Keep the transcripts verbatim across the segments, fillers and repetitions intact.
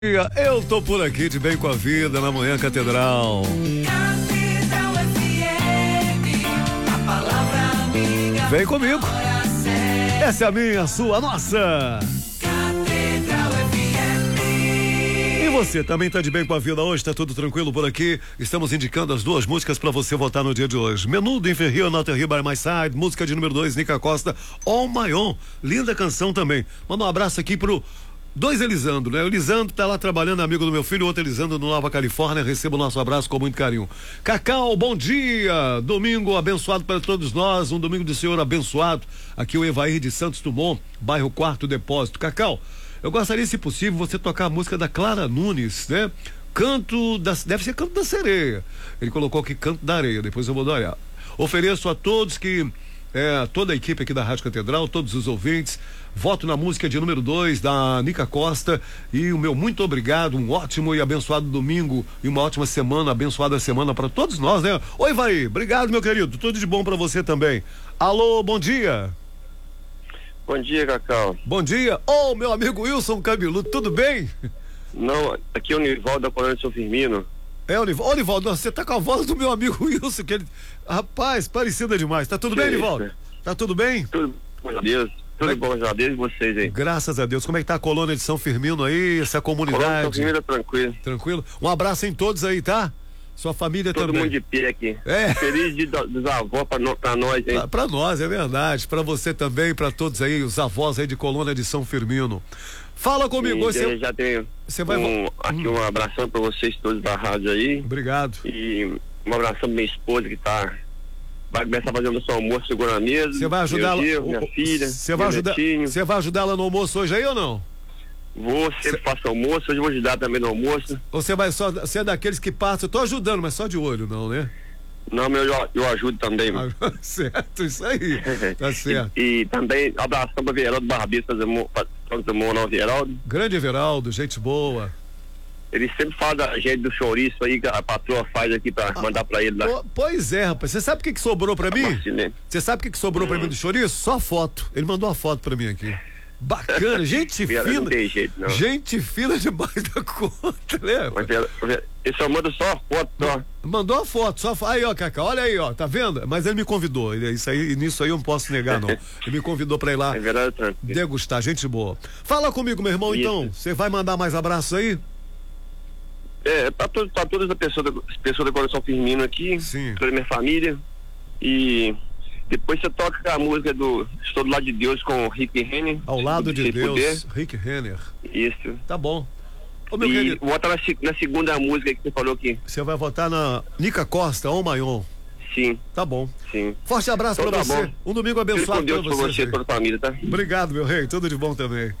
Eu tô por aqui de bem com a vida na Manhã Catedral. Catedral F M, a palavra amiga. Vem comigo. Essa é a minha, a sua, a nossa. Catedral F M. E você também tá de bem com a vida hoje? Tá tudo tranquilo por aqui? Estamos indicando as duas músicas pra você votar no dia de hoje. Menudo em Ferrio, Not Here by My Side, música de número dois, Nica Costa, On My Own. Linda canção também. Manda um abraço aqui pro Dois Elisandro, né? O Elisandro tá lá trabalhando, amigo do meu filho, o outro Elisandro no Nova Califórnia. Receba o nosso abraço com muito carinho. Cacau, bom dia! Domingo abençoado para todos nós, um domingo do Senhor abençoado. Aqui o Evair de Santos Dumont, bairro Quarto Depósito. Cacau, eu gostaria, se possível, você tocar a música da Clara Nunes, né? Canto da... deve ser Canto da Sereia. Ele colocou aqui Canto da Areia, depois eu vou dar olhar. Ofereço a todos que... É, toda a equipe aqui da Rádio Catedral, todos os ouvintes, voto na música de número dois da Nica Costa e o meu muito obrigado, um ótimo e abençoado domingo e uma ótima semana, abençoada semana para todos nós, né? Oi, vai, obrigado, meu querido, tudo de bom para você também. Alô, bom dia. Bom dia, Cacau. Bom dia. Ô, oh, meu amigo Wilson Cabeludo, tudo bem? Não, aqui é o Nivaldo da Colônia de São Firmino. É, o Nivaldo, ô, Nivaldo, você tá com a voz do meu amigo Wilson, que ele, rapaz, parecida demais. Tá tudo que bem, isso? Nivaldo? Tá tudo bem? Tudo bom, a Deus. Tudo bom, a Deus e vocês aí. Graças a Deus. Como é que tá a colônia de São Firmino aí, essa comunidade? Colônia de São Firmino é tranquilo. Tranquilo? Um abraço em todos aí, tá? Sua família Todo também. mundo de pé aqui. É. Feliz dia dos avós pra, no, pra nós, hein? Pra, pra nós, é verdade. Pra você também, pra todos aí, os avós aí de colônia de São Firmino. Fala comigo, E você. já tenho Você vai um, aqui um abração pra vocês todos da rádio aí. Obrigado. E um abração pra minha esposa que tá... vai começar fazendo o seu almoço, segurando a mesa. Você vai ajudar ela? Meu, minha filha. Você vai meu ajudar? netinho. Você vai ajudar ela no almoço hoje aí ou não? Vou, sempre Cê... faço almoço, hoje eu vou ajudar também no almoço. Ou você vai só, você é daqueles que passam, eu tô ajudando, mas só de olho não, né? Não, meu, eu, eu ajudo também. Ah, certo, isso aí, tá certo. E, e também, abração pra Veraldo Barbieri, fazer o Monal Veraldo. Grande Everaldo, gente boa. Ele sempre fala da gente do chouriço aí, que a patroa faz aqui pra ah, mandar pra ele lá. Oh, pois é, rapaz, você sabe o que que sobrou pra mim? Você sabe o que que sobrou hum. pra mim do chouriço? Só foto, ele mandou a foto pra mim aqui. Bacana, gente fina. Não tem jeito, não. Gente fina demais da conta, né? Mas ele só manda só a foto, só. Mandou a foto, só aí, ó, Cacá, olha aí, ó, tá vendo? Mas ele me convidou, ele, isso aí, nisso aí eu não posso negar, não. Ele me convidou pra ir lá é verdade, degustar, gente boa. Fala comigo, meu irmão, isso. Então, você vai mandar mais abraços aí? É, pra, to, pra todas as pessoas da, as pessoas da Coração Firmino aqui, sim, toda a minha família, e depois você toca a música do Estou do Lado de Deus com o Rick Renner. Ao lado de Deus, poder. Rick Renner. Isso. Tá bom. Ô, meu e querido, vota na, na segunda música que você falou aqui. Você vai votar na Nica Costa, On My Own. Sim. Tá bom. Sim. Forte abraço então, pra tá você. Bom. Um domingo abençoado Deus pra você. Pra você e toda a família, tá? Obrigado, meu rei. Tudo de bom também.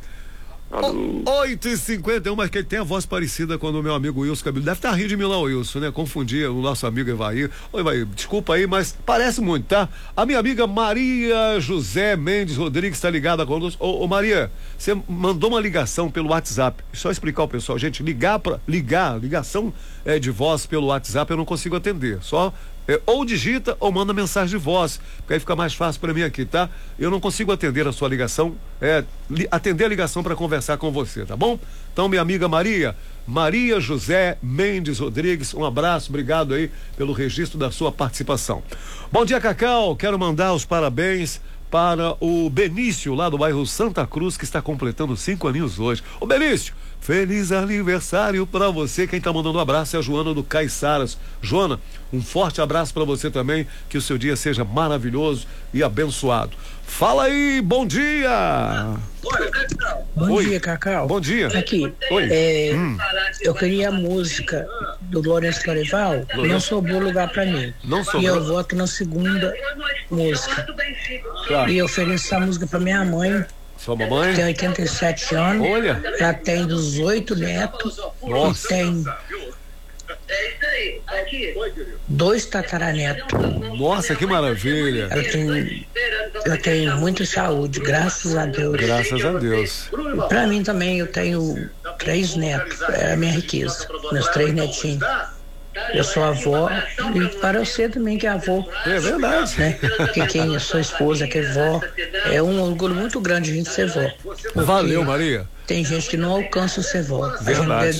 oito e cinquenta e um, mas que ele tem a voz parecida com o meu amigo Wilson Cabelo. Deve estar rindo de mim lá, o Wilson, né? Confundia o nosso amigo Evair. Oi, Evair, desculpa aí, mas parece muito, tá? A minha amiga Maria José Mendes Rodrigues está ligada conosco. Ô, ô, Maria, você mandou uma ligação pelo WhatsApp. Só explicar ao pessoal, gente, ligar para ligar, ligação é, de voz pelo WhatsApp eu não consigo atender. Só É, ou digita ou manda mensagem de voz, porque aí fica mais fácil para mim aqui, tá? Eu não consigo atender a sua ligação, é, li, atender a ligação para conversar com você, tá bom? Então, minha amiga Maria, Maria José Mendes Rodrigues, um abraço, obrigado aí pelo registro da sua participação. Bom dia, Cacau, quero mandar os parabéns para o Benício, lá do bairro Santa Cruz, que está completando cinco aninhos hoje. Ô, Benício, feliz aniversário para você. Quem tá mandando um abraço é a Joana do Caiçaras. Joana, um forte abraço para você também, que o seu dia seja maravilhoso e abençoado. Fala aí, bom dia! Bom Oi. dia, Cacau. Bom dia. Aqui, Oi. É, hum. eu queria a música do Lourenço Carival, não sobrou lugar pra mim. Não sobrou. E eu voto na segunda música. Tá. E eu ofereço essa música pra minha mãe. Sua mamãe? Tem oitenta e sete anos. Olha. Ela tem dezoito netos. Nossa. E tem dois tataranetos. Nossa, que maravilha. Ela tem, ela tem muita saúde, graças a Deus. Graças a Deus. Pra mim também, eu tenho três netos, é a minha riqueza, meus três netinhos. Eu sou avó e para você também que é avô. É verdade. Né? Porque quem é sua esposa que é vó, é um orgulho muito grande a gente ser vó. Valeu, Maria. tem gente que não alcança o ser vó. A gente Verdade. deve